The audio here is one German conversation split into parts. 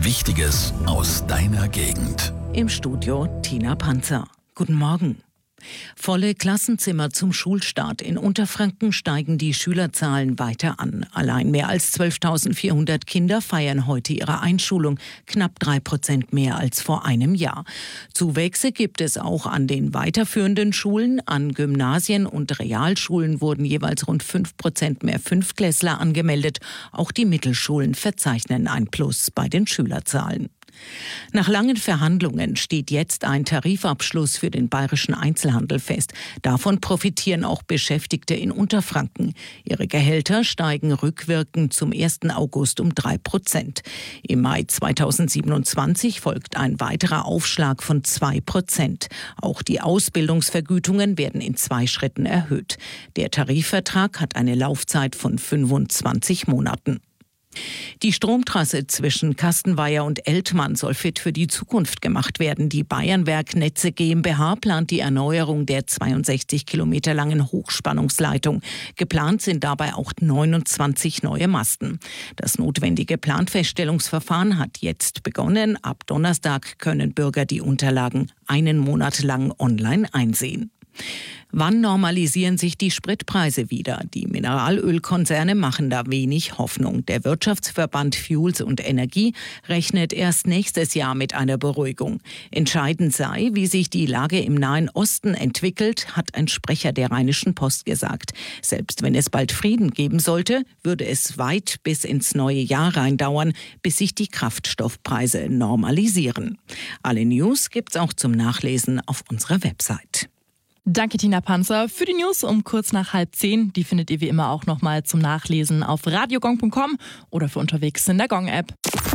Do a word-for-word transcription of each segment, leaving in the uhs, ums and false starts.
Wichtiges aus deiner Gegend. Im Studio Tina Panzer. Guten Morgen. Volle Klassenzimmer zum Schulstart. In Unterfranken steigen die Schülerzahlen weiter an. Allein mehr als zwölftausendvierhundert Kinder feiern heute ihre Einschulung, knapp drei Prozent mehr als vor einem Jahr. Zuwächse gibt es auch an den weiterführenden Schulen. An Gymnasien und Realschulen wurden jeweils rund fünf Prozent mehr Fünftklässler angemeldet. Auch die Mittelschulen verzeichnen ein Plus bei den Schülerzahlen. Nach langen Verhandlungen steht jetzt ein Tarifabschluss für den bayerischen Einzelhandel fest. Davon profitieren auch Beschäftigte in Unterfranken. Ihre Gehälter steigen rückwirkend zum ersten August um drei Prozent. Im Mai zweitausendsiebenundzwanzig folgt ein weiterer Aufschlag von zwei Prozent. Auch die Ausbildungsvergütungen werden in zwei Schritten erhöht. Der Tarifvertrag hat eine Laufzeit von fünfundzwanzig Monaten. Die Stromtrasse zwischen Kastenweier und Eltmann soll fit für die Zukunft gemacht werden. Die Bayernwerk Netze GmbH plant die Erneuerung der zweiundsechzig Kilometer langen Hochspannungsleitung. Geplant sind dabei auch neunundzwanzig neue Masten. Das notwendige Planfeststellungsverfahren hat jetzt begonnen. Ab Donnerstag können Bürger die Unterlagen einen Monat lang online einsehen. Wann normalisieren sich die Spritpreise wieder? Die Mineralölkonzerne machen da wenig Hoffnung. Der Wirtschaftsverband Fuels und Energie rechnet erst nächstes Jahr mit einer Beruhigung. Entscheidend sei, wie sich die Lage im Nahen Osten entwickelt, hat ein Sprecher der Rheinischen Post gesagt. Selbst wenn es bald Frieden geben sollte, würde es weit bis ins neue Jahr rein dauern, bis sich die Kraftstoffpreise normalisieren. Alle News gibt's auch zum Nachlesen auf unserer Website. Danke, Tina Panzer, für die News um kurz nach halb zehn. Die findet ihr wie immer auch nochmal zum Nachlesen auf radiogong punkt com oder für unterwegs in der Gong-App.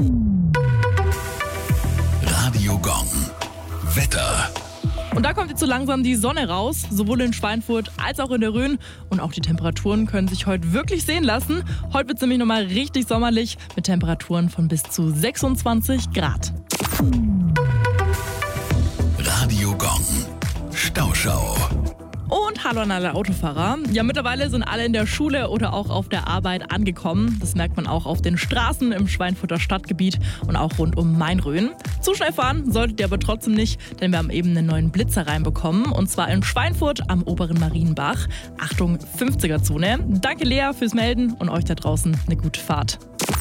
Radio Gong. Wetter. Und da kommt jetzt so langsam die Sonne raus, sowohl in Schweinfurt als auch in der Rhön. Und auch die Temperaturen können sich heute wirklich sehen lassen. Heute wird es nämlich nochmal richtig sommerlich mit Temperaturen von bis zu sechsundzwanzig Grad. Radio Gong. Stauschau. Und hallo an alle Autofahrer. Ja, mittlerweile sind alle in der Schule oder auch auf der Arbeit angekommen. Das merkt man auch auf den Straßen im Schweinfurter Stadtgebiet und auch rund um Main-Rhön. Zu schnell fahren solltet ihr aber trotzdem nicht, denn wir haben eben einen neuen Blitzer reinbekommen. Und zwar in Schweinfurt am oberen Marienbach. Achtung, fünfziger-Zone. Danke Lea fürs Melden und euch da draußen eine gute Fahrt.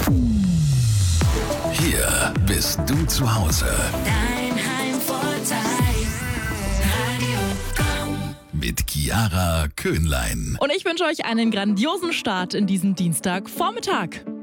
Hier bist du zu Hause. Dein Heimvorteil. Mit Chiara Köhnlein. Und ich wünsche euch einen grandiosen Start in diesen Dienstagvormittag.